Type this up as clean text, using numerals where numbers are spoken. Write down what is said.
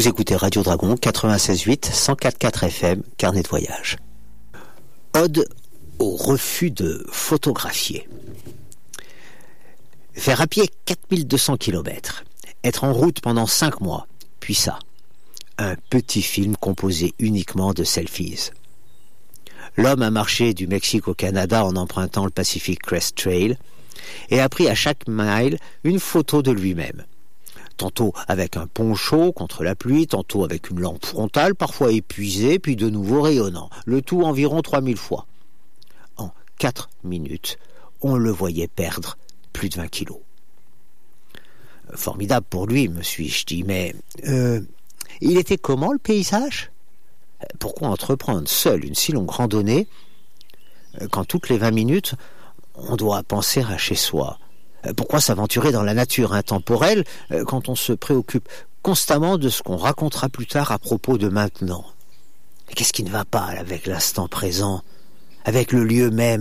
Vous écoutez Radio Dragon 96.8, 104.4 FM, carnet de voyage. Ode au refus de photographier. Faire à pied 4200 km, être en route pendant 5 mois, puis ça, un petit film composé uniquement de selfies. L'homme a marché du Mexique au Canada en empruntant le Pacific Crest Trail et a pris à chaque mile une photo de lui-même. Tantôt avec un poncho contre la pluie, tantôt avec une lampe frontale, parfois épuisée, puis de nouveau rayonnant. Le tout environ 3000 fois. En 4 minutes, on le voyait perdre plus de 20 kilos. Formidable pour lui, me suis-je dit, mais il était comment le paysage ? Pourquoi entreprendre seul une si longue randonnée quand toutes les 20 minutes, on doit penser à chez soi ? Pourquoi s'aventurer dans la nature intemporelle quand on se préoccupe constamment de ce qu'on racontera plus tard à propos de maintenant ? Qu'est-ce qui ne va pas avec l'instant présent, avec le lieu même